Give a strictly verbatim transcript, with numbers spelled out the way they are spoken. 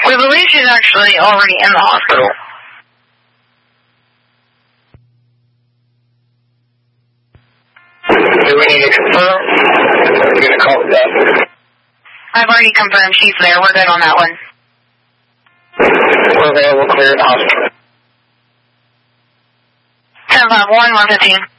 We believe she's actually already in the hospital. Do we need to confirm? I'm going to call it that. I've already confirmed she's there. We're good on that one. We're available, clear in the hospital. ten five one, one fifteen.